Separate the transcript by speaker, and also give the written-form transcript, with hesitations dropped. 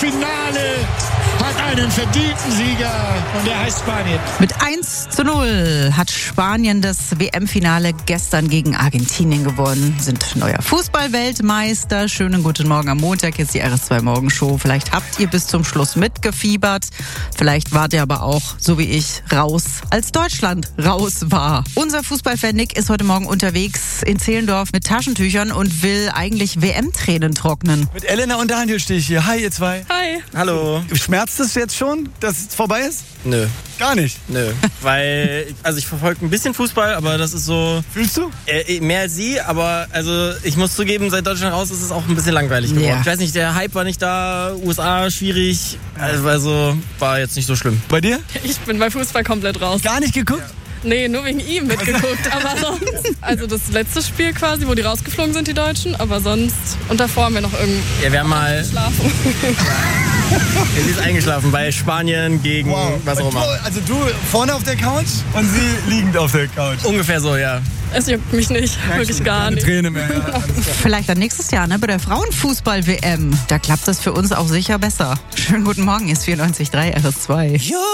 Speaker 1: Finale hat einen verdienten Sieger und der heißt Spanien.
Speaker 2: Mit 1:0 hat Spanien das WM-Finale gestern gegen Argentinien gewonnen, sind neuer Fußball-Weltmeister. Schönen guten Morgen am Montag, jetzt die RS2 Morgenshow. Vielleicht habt ihr bis zum Schluss mitgefiebert, vielleicht wart ihr aber auch, so wie ich, raus, als Deutschland raus war. Unser Fußballfan Nick ist heute Morgen unterwegs in Zehlendorf mit Taschentüchern und will eigentlich WM-Tränen trocknen.
Speaker 3: Mit Elena und Daniel stehe ich hier. Hi, ihr zwei.
Speaker 4: Hi.
Speaker 3: Hallo. Schmerzt es jetzt schon, dass es vorbei ist?
Speaker 4: Nö.
Speaker 3: Gar nicht?
Speaker 4: Nö. Weil, also ich verfolge ein bisschen Fußball, aber das ist so...
Speaker 3: Fühlst du?
Speaker 4: Mehr als sie, aber also ich muss zugeben, seit Deutschland raus ist es auch ein bisschen langweilig geworden.
Speaker 2: Ja.
Speaker 4: Ich weiß nicht, der Hype war nicht da, USA schwierig, also war jetzt nicht so schlimm.
Speaker 3: Bei dir?
Speaker 5: Ich bin bei Fußball komplett raus.
Speaker 3: Gar nicht geguckt?
Speaker 5: Nee, nur wegen ihm mitgeguckt. Aber sonst, also das letzte Spiel quasi, wo die rausgeflogen sind, die Deutschen. Aber sonst, und davor haben wir noch irgendwie
Speaker 4: Ja, wir haben mal...
Speaker 5: geschlafen.
Speaker 4: Sie ist eingeschlafen bei Spanien gegen was auch immer.
Speaker 3: Also du vorne auf der Couch und sie liegend auf der Couch.
Speaker 4: Ungefähr so, ja.
Speaker 5: Es juckt mich nicht, wirklich gar
Speaker 3: Keine
Speaker 5: nicht.
Speaker 3: Träne mehr. Ja.
Speaker 2: Vielleicht dann nächstes Jahr, ne, bei der Frauenfußball-WM. Da klappt das für uns auch sicher besser. Schönen guten Morgen, ist 94.3 RS2.